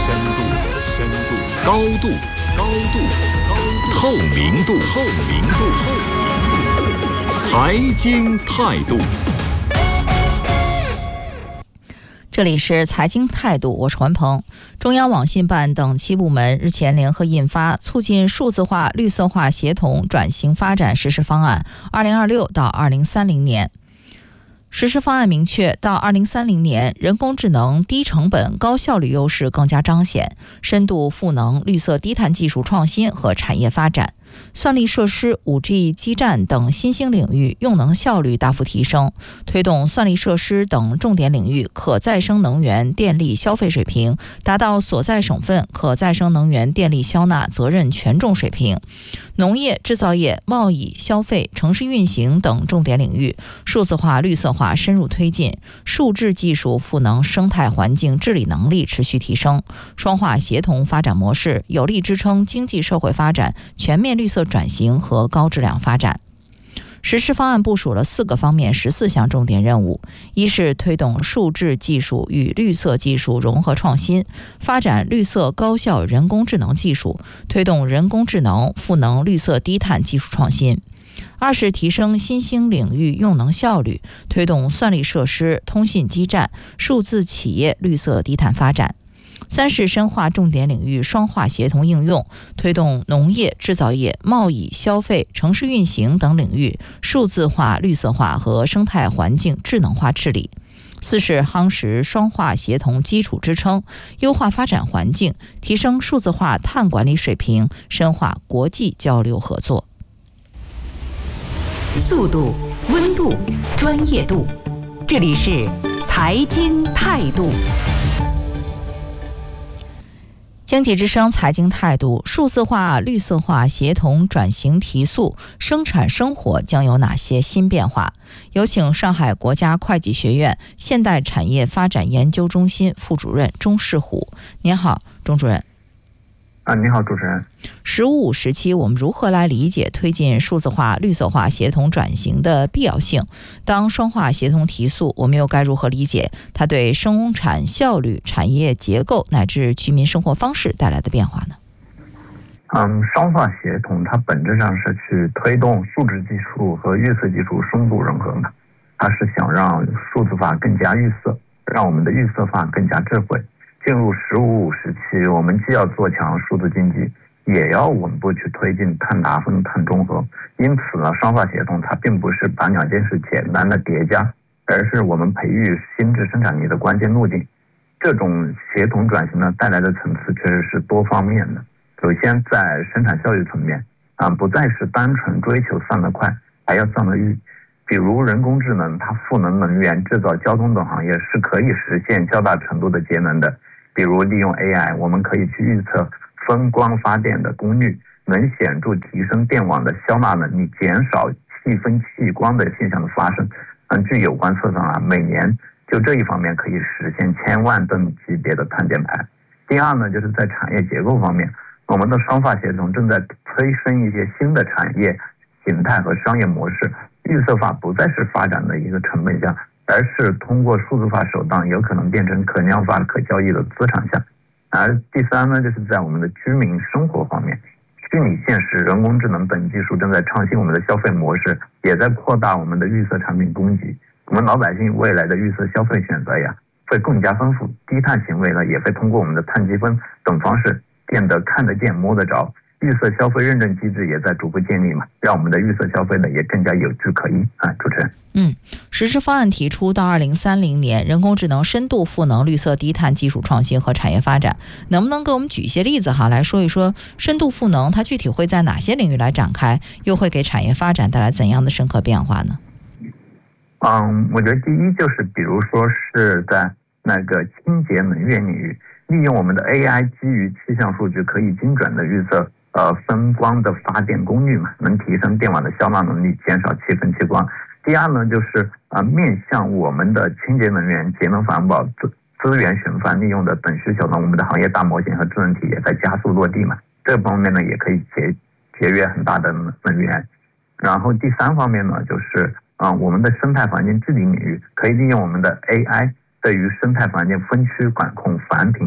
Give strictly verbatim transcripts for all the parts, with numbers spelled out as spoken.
深度，深度，高度，高度，高度，透明度，透明度，透明度，财经态度。 这里是财经态度，我是环鹏。中央网信办等七部门日前联合印发《促进数字化、绿色化协同转型发展实施方案（二零二六到二零三零年）》。实施方案明确，到二零三零年，人工智能低成本、高效率优势更加彰显，深度赋能绿色低碳技术创新和产业发展。算力设施、五 G 基站等新兴领域用能效率大幅提升，推动算力设施等重点领域可再生能源电力消费水平达到所在省份可再生能源电力消纳责任权重水平。农业、制造业、贸易、消费、城市运行等重点领域数字化、绿色化深入推进，数质技术赋能生态环境治理能力持续提升，双化协同发展模式有力支撑经济社会发展全面绿色转型和高质量发展。实施方案部署了四个方面十四项重点任务：一是推动数质技术与绿色技术融合创新，发展绿色高效人工智能技术，推动人工智能赋能绿色低碳技术创新；二是提升新兴领域用能效率，推动算力设施、通信基站、数字企业绿色低碳发展；三是深化重点领域双化协同应用，推动农业、制造业、贸易、消费、城市运行等领域数字化、绿色化和生态环境智能化治理；四是夯实双化协同基础支撑，优化发展环境，提升数字化碳管理水平，深化国际交流合作。 速度、温度、专业度，这里是财经态度。 经济之声财经态度，数字化、绿色化协同转型提速，生产生活将有哪些新变化？有请上海国家会计学院现代产业发展研究中心副主任钟世虎。您好，钟主任。 啊，你好，主持人。 十五五时期，我们如何来理解推进数字化、绿色化协同转型的必要性？当双化协同提速，我们又该如何理解它对生产效率、产业结构乃至居民生活方式带来的变化呢？ 嗯，双化协同它本质上是去推动数质技术和绿色技术深度融合的，它是想让数字化更加绿色，让我们的绿色化更加智慧。进入十五五时期，我们既要做强数字经济，也要稳步去推进碳达峰、碳中和。因此呢，双化协同它并不是把两件事简单的叠加，而是我们培育新质生产力的关键路径。这种协同转型呢，带来的层次确实是多方面的。首先，在生产效率层面啊，不再是单纯追求算得快，还要算得预。比如人工智能，它赋能能源、制造、交通等行业是可以实现较大程度的节能的。比如利用 A I， 我们可以去预测风光发电的功率，能显著提升电网的消纳能力，减少气风气光的现象的发生。嗯，据有关测算啊，每年就这一方面可以实现千万吨级别的碳减排。第二呢，就是在产业结构方面，我们的双化协同正在催生一些新的产业形态和商业模式。绿色化不再是发展的一个成本项，而是通过数字化手段有可能变成可量化、可交易的资产项。而第三呢，就是在我们的居民生活方面，虚拟现实、人工智能等技术正在创新我们的消费模式，也在扩大我们的绿色产品供给。我们老百姓未来的绿色消费选择呀，会更加丰富。低碳行为呢，也会通过我们的碳积分等方式变得看得见、摸得着。绿色消费认证机制也在逐步建立嘛，让我们的绿色消费呢也更加有据可依啊。主持人， 嗯，实施方案提出，到二零三零年，人工智能深度赋能绿色低碳技术创新和产业发展。能不能给我们举一些例子哈，来说一说深度赋能它具体会在哪些领域来展开，又会给产业发展带来怎样的深刻变化呢？ 嗯，我觉得第一就是比如说是在那个清洁能源领域，利用我们的 A I 基于气象数据，可以精准的预测呃，风光的发电功率嘛，能提升电网的消纳能力，减少气风气光。第二呢，就是啊、呃，面向我们的清洁能源、节能环保、资资源循环利用的等需求呢，我们的行业大模型和智能体也在加速落地嘛。这方面呢，也可以节节约很大的能源。然后第三方面呢，就是啊、呃，我们的生态环境治理领域，可以利用我们的 A I 对于生态环境分区管控、环评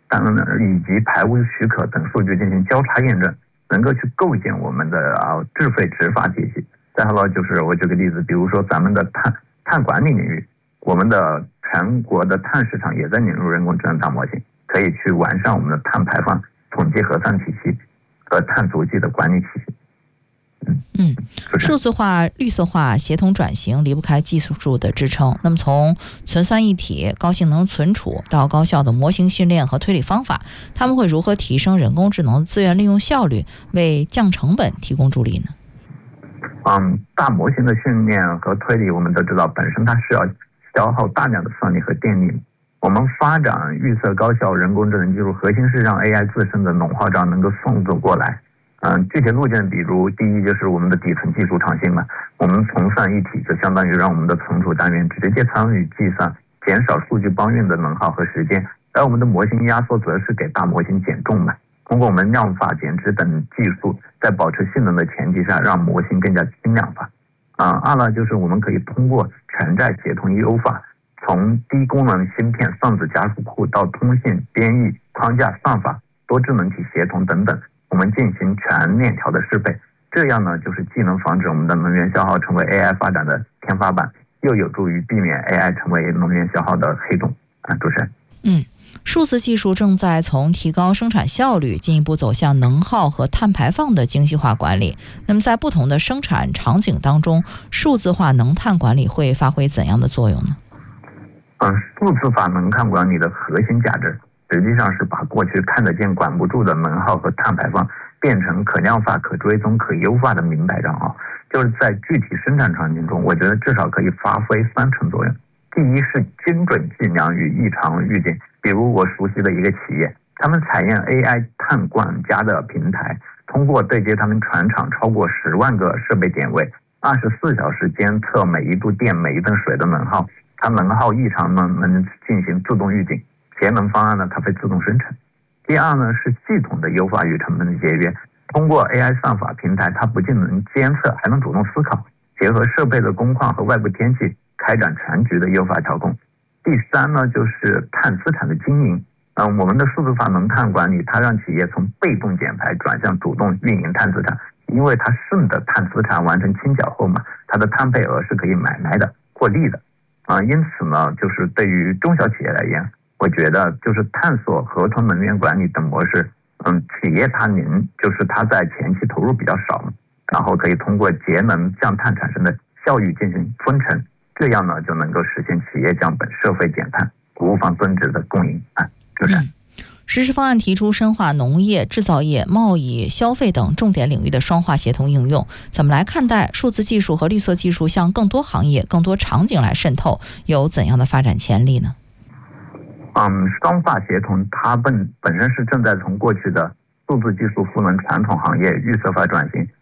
当然以及排污许可等数据进行交叉验证，能够去构建我们的啊智慧执法体系。再后呢，就是我举个例子，比如说咱们的碳碳管理领域，我们的全国的碳市场也在引入人工智能大模型，可以去完善我们的碳排放统计核算体系和碳足迹的管理体系。 嗯，数字化、绿色化协同转型离不开技术的支撑。那么从存算一体、高性能存储到高效的模型训练和推理方法，他们会如何提升人工智能资源利用效率，为降成本提供助力呢？ 嗯，大模型的训练和推理，我们都知道本身它是要消耗大量的算力和电力。我们发展预测高效人工智能技术，核心是让 A I 自身的脑号账能够送走过来。嗯，具体路径，比如第一就是我们的底层技术创新嘛，我们存算一体就相当于让我们的存储单元直接参与计算，减少数据搬运的能耗和时间，而我们的模型压缩则是给大模型减重嘛。通过我们量化减脂等技术，在保持性能的前提下，让模型更加轻量化。啊，二呢就是我们可以通过全栈协同优化，从低功能芯片、算子加速库到通信、编译、框架、算法、多智能体协同等等，我们进行全链条的适配。这样呢，就是既能防止我们的能源消耗成为 A I 发展的天花板，又有助于避免 A I 成为能源消耗的黑洞。啊，主持人。 嗯。数字技术正在从提高生产效率进一步走向能耗和碳排放的精细化管理。那么在不同的生产场景当中，数字化能碳管理会发挥怎样的作用呢？ 嗯，数字化能碳管理的核心价值实际上是把过去看得见管不住的能耗和碳排放变成可量化、可追踪、可优化的明白账号。就是在具体生产场景中，我觉得至少可以发挥三层作用。第一是精准计量与异常预警，比如我熟悉的一个企业，他们采验 A I 碳管家的平台，通过对接他们全厂超过十万个设备点位，二十四小时监测每一度电、每一吨水的能耗，它能耗异常呢能进行自动预警，节能方案呢它会自动生成。第二呢是系统的优化与成本的节约，通过 A I 算法平台，它不仅能监测，还能主动思考，结合设备的工况和外部天气，开展全局的优化调控。第三呢，就是碳资产的经营。嗯，我们的数字化能碳管理，它让企业从被动减排转向主动运营碳资产，因为它顺的碳资产完成清缴后嘛，它的碳配额是可以买卖的、获利的。啊，因此呢，就是对于中小企业来言，我觉得就是探索河豚能源管理等模式，嗯，企业它能就是它在前期投入比较少，然后可以通过节能降碳产生的效益进行分成。这样呢，就能够实现企业降本、社会减碳、无方增值的共赢啊，就是。 嗯，实施方案提出深化农业、制造业、贸易、消费等重点领域的双化协同应用。怎么来看待数字技术和绿色技术向更多行业、更多场景来渗透，有怎样的发展潜力呢？ 嗯，双化协同它本本身是正在从过去的数字技术赋能传统行业预测化转型，